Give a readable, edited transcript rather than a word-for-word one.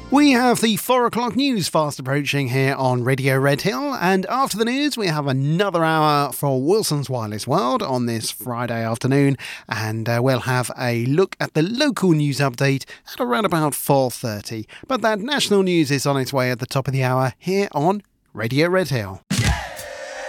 We have the 4 o'clock news fast approaching here on Radio Red Hill, and after the news we have another hour for Wilson's Wireless World on this Friday afternoon, and we'll have a look at the local news update at around about 4:30. But that national news is on its way at the top of the hour here on Radio Red Hill.